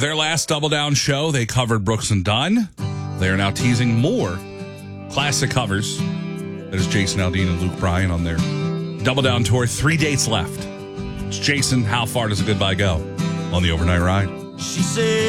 Their last Double Down show, they covered Brooks and Dunn. They are now teasing more classic covers. That is Jason Aldean and Luke Bryan on their Double Down tour. 3 dates left. It's Jason, how far does a goodbye go on the overnight ride? She said